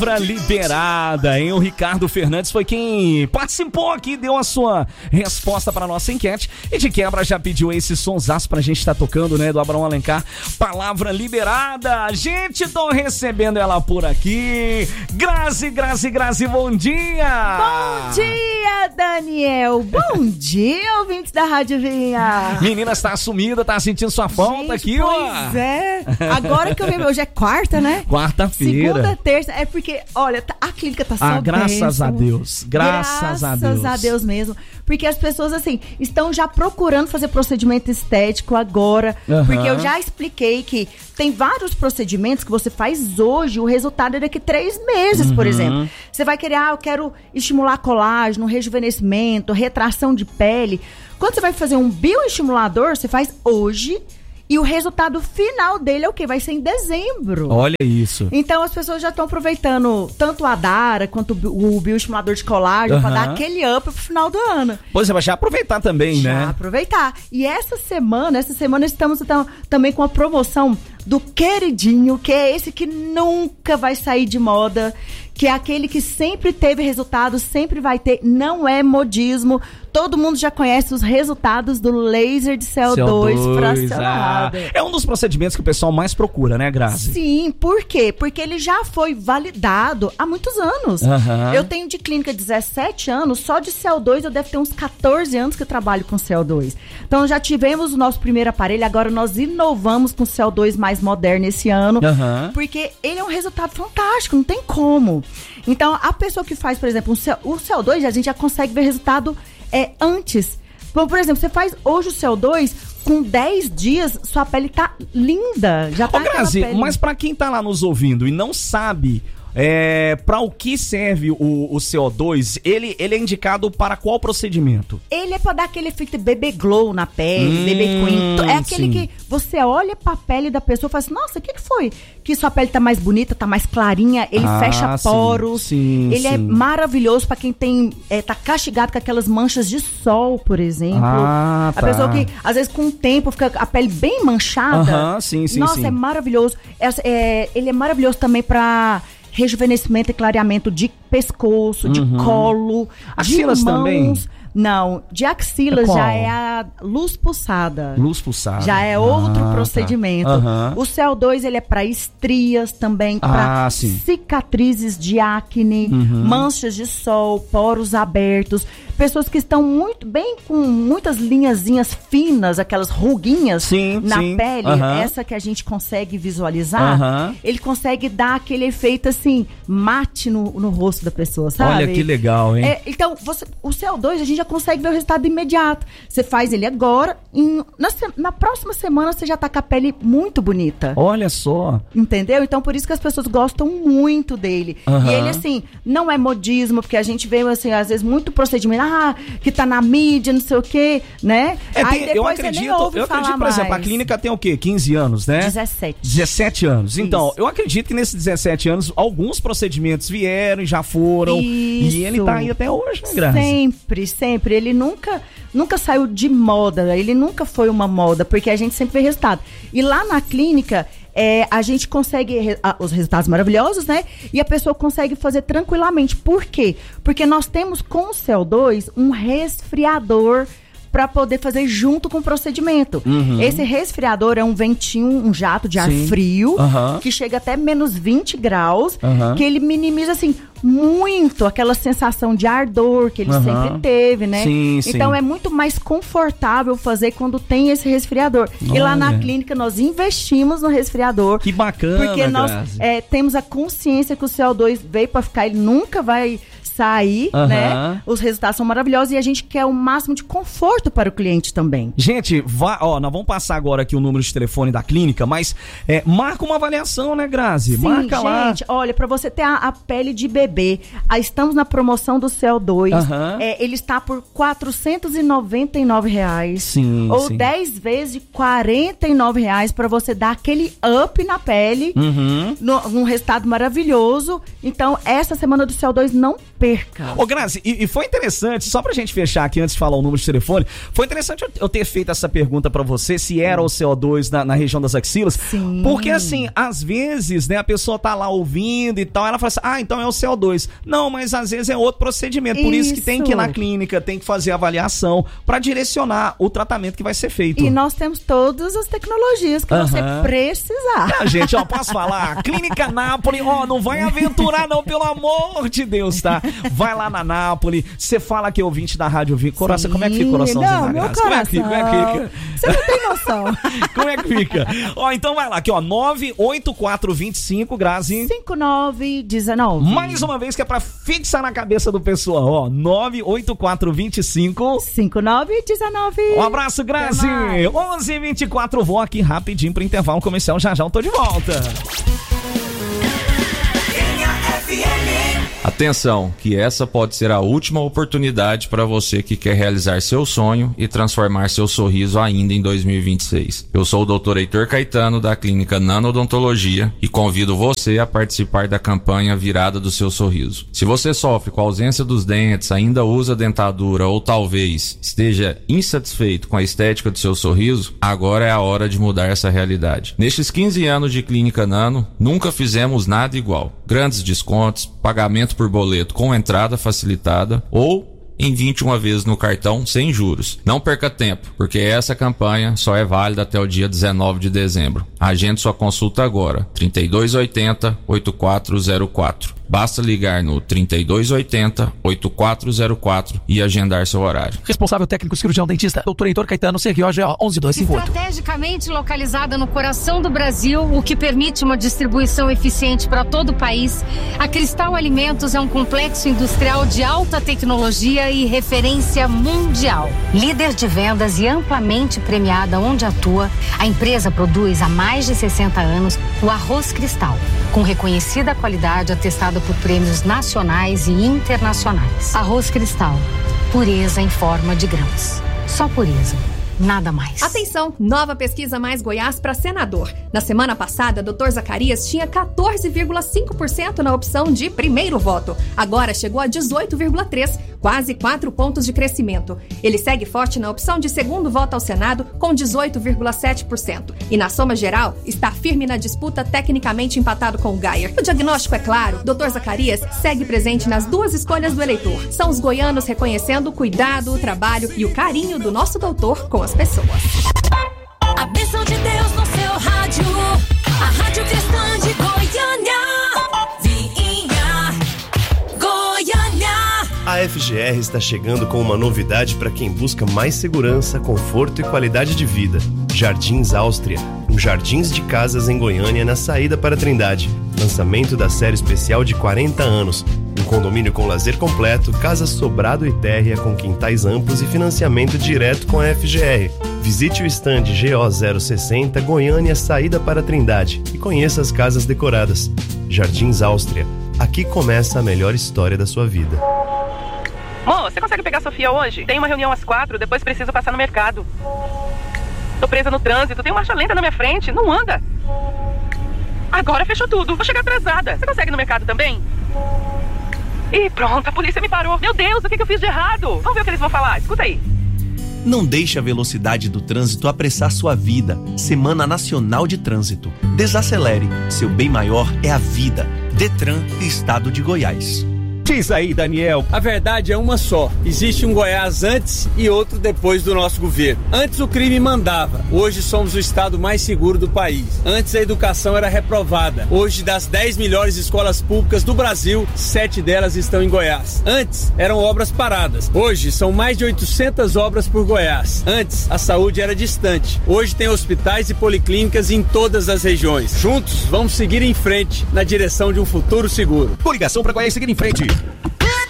Liberada, hein? O Ricardo Fernandes foi quem participou aqui, deu a sua resposta para a nossa enquete e de quebra já pediu esse sonsaço pra gente estar tocando, né? Do Abraão Alencar, Palavra Liberada. Gente, tô recebendo ela por aqui. Grazi, bom dia! Bom dia, Daniel! Bom dia, ouvintes da Rádio Vinha! Menina, está sumida, tá sentindo sua falta aqui, ó. Pois é. Agora que eu vi, hoje é quarta, né? Quarta-feira. Segunda, terça, é porque, olha, a clínica tá só graças a Deus. Graças a Deus. Graças a Deus mesmo. Porque as pessoas, assim, estão já procurando fazer procedimento estético agora. Porque eu já expliquei que tem vários procedimentos que você faz hoje, o resultado é daqui 3 meses, por exemplo. Você vai querer, eu quero estimular colágeno, rejuvenescimento, retração de pele. Quando você vai fazer um bioestimulador, você faz hoje. E o resultado final dele é o quê? Vai ser em dezembro. Olha isso. Então as pessoas já estão aproveitando tanto a Dara quanto o bioestimulador de colágeno para dar aquele up pro final do ano. Pois você vai já aproveitar também, né? Já aproveitar. E essa semana estamos então, também com a promoção do queridinho, que é esse que nunca vai sair de moda, que é aquele que sempre teve resultado, sempre vai ter, não é modismo. Todo mundo já conhece os resultados do laser de CO2 fracionado. É um dos procedimentos que o pessoal mais procura, né, Grazi? Sim, por quê? Porque ele já foi validado há muitos anos. Eu tenho de clínica 17 anos, só de CO2 eu devo ter uns 14 anos que eu trabalho com CO2. Então já tivemos o nosso primeiro aparelho, agora nós inovamos com CO2 mais moderno esse ano, porque ele é um resultado fantástico, não tem como. Então a pessoa que faz, por exemplo, o CO2, a gente já consegue ver resultado antes. Por exemplo, você faz hoje o CO2, com 10 dias, sua pele tá linda. Já tá Grazi, pele. mas pra quem tá lá nos ouvindo e não sabe pra o que serve o CO2, ele é indicado para qual procedimento? Ele é pra dar aquele efeito bebê glow na pele, bebê queen. É aquele que você olha pra pele da pessoa e fala assim, nossa, o que foi? Que sua pele tá mais bonita, tá mais clarinha, ele fecha poros. Ele é maravilhoso pra quem tá castigado com aquelas manchas de sol, por exemplo. A pessoa que, às vezes, com o tempo, fica a pele bem manchada. Nossa, é maravilhoso. Ele é maravilhoso também pra rejuvenescimento e clareamento de pescoço, de colo, axilas de mãos. Também? Não, de axilas já é a luz pulsada. Luz pulsada. Já é outro procedimento. O CO2, ele é para estrias também, para cicatrizes de acne, manchas de sol, poros abertos. Pessoas que estão muito bem com muitas linhazinhas finas, aquelas ruguinhas na pele, essa que a gente consegue visualizar, ele consegue dar aquele efeito assim, mate no rosto da pessoa, sabe? Olha que legal, hein? Então, o CO2 a gente já consegue ver o resultado imediato. Você faz ele agora, na próxima semana você já tá com a pele muito bonita. Olha só. Entendeu? Então, por isso que as pessoas gostam muito dele. E ele, assim, não é modismo, porque a gente vê, assim, às vezes, muito procedimento, que tá na mídia, não sei o quê, né? Aí depois eu acredito, por exemplo, a clínica tem o quê? 15 anos, né? 17 anos. Então, isso. Eu acredito que nesses 17 anos, alguns procedimentos vieram e já foram. Isso. E ele tá aí até hoje, né, Grazi? Sempre. Ele nunca saiu de moda, ele nunca foi uma moda, porque a gente sempre vê resultado. E lá na clínica, a gente consegue os resultados maravilhosos, né? E a pessoa consegue fazer tranquilamente. Por quê? Porque nós temos com o CO2 um resfriador para poder fazer junto com o procedimento. Esse resfriador é um ventinho, um jato de ar frio, que chega até menos 20 graus, que ele minimiza, assim, muito aquela sensação de ardor que ele sempre teve, né? Então é muito mais confortável fazer quando tem esse resfriador. E lá na clínica nós investimos no resfriador. Que bacana, porque nós temos a consciência que o CO2 veio para ficar, ele nunca vai sair, né? Os resultados são maravilhosos e a gente quer o máximo de conforto para o cliente também. Gente, nós vamos passar agora aqui o número de telefone da clínica, mas marca uma avaliação, né, Grazi? Sim, marca lá. Gente, olha, para você ter a pele de bebê, estamos na promoção do CO2, ele está por R$499, ou 10 vezes de R$49 para você dar aquele up na pele, num resultado maravilhoso. Então, essa semana do CO2 não perca. Ô, Grazi, e foi interessante, só pra gente fechar aqui antes de falar o número de telefone, Foi interessante eu ter feito essa pergunta pra você, se era o CO2 na região das axilas. Sim. Porque assim, às vezes, né, a pessoa tá lá ouvindo e tal, ela fala assim, então é o CO2. Não, mas às vezes é outro procedimento. Por isso que tem que ir na clínica, tem que fazer a avaliação pra direcionar o tratamento que vai ser feito. E nós temos todas as tecnologias que você precisar. Gente, posso falar? Clínica Nápoles, não vai aventurar não, pelo amor de Deus, tá? Vai lá na Nápoles, você fala que é ouvinte da Rádio Viva. Coração, como é que fica o coraçãozinho da Graça? Coração. Como é que fica? Você não tem noção. Como é que fica? Então vai lá, aqui 98425, Grazi. 5919. Mais uma vez que é pra fixar na cabeça do pessoal, 98425 5919. Um abraço, Grazi. 11h24, vou aqui rapidinho pro intervalo comercial, já eu tô de volta. Atenção, que essa pode ser a última oportunidade para você que quer realizar seu sonho e transformar seu sorriso ainda em 2026. Eu sou o Dr. Heitor Caetano, da Clínica Nanodontologia, e convido você a participar da campanha Virada do Seu Sorriso. Se você sofre com a ausência dos dentes, ainda usa dentadura ou talvez esteja insatisfeito com a estética do seu sorriso, agora é a hora de mudar essa realidade. Nestes 15 anos de Clínica Nano, nunca fizemos nada igual. Grandes descontos, pagamento por boleto com entrada facilitada ou em 21 vezes no cartão sem juros. Não perca tempo, porque essa campanha só é válida até o dia 19 de dezembro. Agende sua consulta agora, 3280-8404. Basta ligar no 3280-8404 e agendar seu horário. Responsável técnico cirurgião dentista, Dr. Heitor Caetano, CROG 11258. Estrategicamente localizada no coração do Brasil, o que permite uma distribuição eficiente para todo o país, a Cristal Alimentos é um complexo industrial de alta tecnologia e referência mundial. Líder de vendas e amplamente premiada onde atua, a empresa produz há mais de 60 anos o arroz Cristal, com reconhecida qualidade atestada por prêmios nacionais e internacionais. Arroz Cristal, pureza em forma de grãos. Só pureza, nada mais. Atenção, nova pesquisa Mais Goiás para senador. Na semana passada, Dr. Zacarias tinha 14,5% na opção de primeiro voto. Agora chegou a 18,3%, quase 4 pontos de crescimento. Ele segue forte na opção de segundo voto ao Senado, com 18,7%. E na soma geral, está firme na disputa, tecnicamente empatado com o Gayer. O diagnóstico é claro, Dr. Zacarias segue presente nas duas escolhas do eleitor. São os goianos reconhecendo o cuidado, o trabalho e o carinho do nosso doutor com as pessoas. A bênção de Deus no seu rádio, a Rádio Cristã de Goiânia, Viinha, Goiânia. A FGR está chegando com uma novidade para quem busca mais segurança, conforto e qualidade de vida. Jardins Áustria, um jardins de casas em Goiânia na saída para Trindade. Lançamento da série especial de 40 anos. Um condomínio com lazer completo, casa sobrado e térrea com quintais amplos e financiamento direto com a FGR. Visite o stand GO060 Goiânia, saída para Trindade, e conheça as casas decoradas. Jardins Áustria, aqui começa a melhor história da sua vida. Mô, você consegue pegar a Sofia hoje? Tem uma reunião às 4, depois preciso passar no mercado. Tô presa no trânsito, tem marcha lenta na minha frente, não anda. Agora fechou tudo, vou chegar atrasada. Você consegue ir no mercado também? Ih, pronto, a polícia me parou. Meu Deus, o que eu fiz de errado? Vamos ver o que eles vão falar, escuta aí. Não deixe a velocidade do trânsito apressar sua vida. Semana Nacional de Trânsito. Desacelere. Seu bem maior é a vida. Detran, Estado de Goiás. Diz aí, Daniel. A verdade é uma só. Existe um Goiás antes e outro depois do nosso governo. Antes o crime mandava. Hoje somos o estado mais seguro do país. Antes a educação era reprovada. Hoje, das 10 melhores escolas públicas do Brasil, 7 delas estão em Goiás. Antes eram obras paradas. Hoje são mais de 800 obras por Goiás. Antes a saúde era distante. Hoje tem hospitais e policlínicas em todas as regiões. Juntos vamos seguir em frente na direção de um futuro seguro. Coligação para Goiás seguir em frente.